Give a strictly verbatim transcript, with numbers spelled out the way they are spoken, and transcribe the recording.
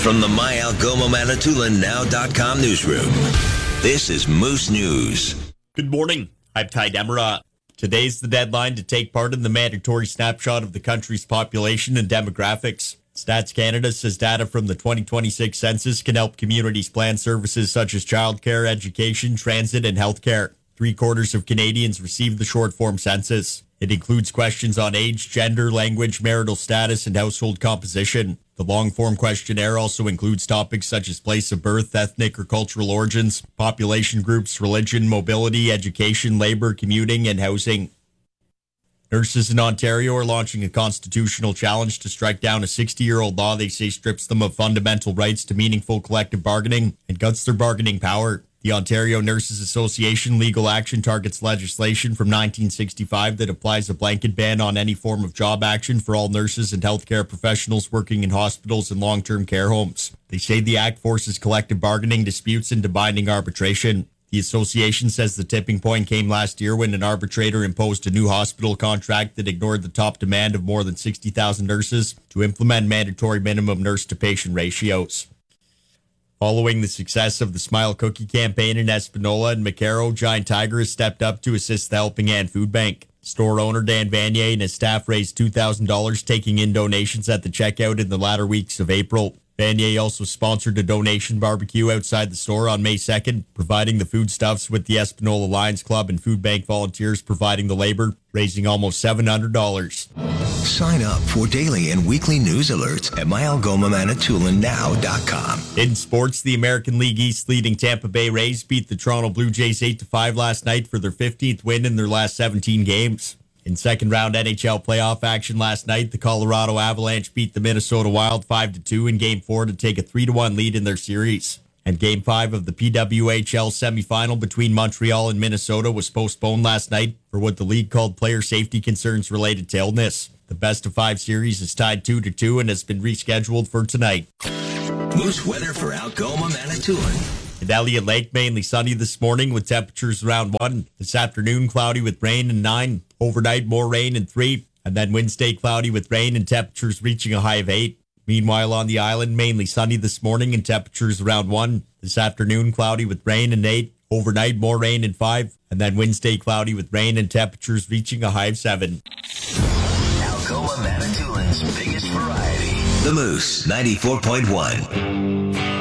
from the My Algoma Manitoulin Now dot com newsroom, this is Moose News. Good morning. I'm Ty Demera. Today's the deadline to take part in the mandatory snapshot of the country's population and demographics. Stats Canada says data from the twenty twenty-six census can help communities plan services such as childcare, education, transit, and healthcare. Three quarters of Canadians receive the short-form census. It includes questions on age, gender, language, marital status, and household composition. The long-form questionnaire also includes topics such as place of birth, ethnic or cultural origins, population groups, religion, mobility, education, labor, commuting, and housing. Nurses in Ontario are launching a constitutional challenge to strike down a sixty-year-old law they say strips them of fundamental rights to meaningful collective bargaining and guts their bargaining power. The Ontario Nurses Association legal action targets legislation from nineteen sixty-five that applies a blanket ban on any form of job action for all nurses and healthcare professionals working in hospitals and long-term care homes. They say the act forces collective bargaining disputes into binding arbitration. The association says the tipping point came last year when an arbitrator imposed a new hospital contract that ignored the top demand of more than sixty thousand nurses to implement mandatory minimum nurse-to-patient ratios. Following the success of the Smile Cookie campaign in Espanola and McCarrow, Giant Tiger has stepped up to assist the Helping Hand Food Bank. Store owner Dan Vanier and his staff raised two thousand dollars taking in donations at the checkout in the latter weeks of April. Vanier also sponsored a donation barbecue outside the store on May second, providing the foodstuffs with the Espanola Lions Club and food bank volunteers providing the labor, raising almost seven hundred dollars. Sign up for daily and weekly news alerts at My Algoma Manitoulin Now dot com. In sports, the American League East leading Tampa Bay Rays beat the Toronto Blue Jays eight to five last night for their fifteenth win in their last seventeen games. In second-round N H L playoff action last night, the Colorado Avalanche beat the Minnesota Wild five to two in Game four to take a three to one lead in their series. And Game five of the P W H L semifinal between Montreal and Minnesota was postponed last night for what the league called player safety concerns related to illness. The best-of-five series is tied two to two and has been rescheduled for tonight. Moose weather for Algoma, Manitoulin. In Elliott Lake, mainly sunny this morning with temperatures around one. This afternoon, cloudy with rain and nine. Overnight, more rain and three. And then Wednesday, cloudy with rain and temperatures reaching a high of eight. Meanwhile, on the island, mainly sunny this morning and temperatures around one. This afternoon, cloudy with rain and eight. Overnight, more rain and five. And then Wednesday, cloudy with rain and temperatures reaching a high of seven. Algoma Manitoulin's biggest variety. The Moose ninety-four point one.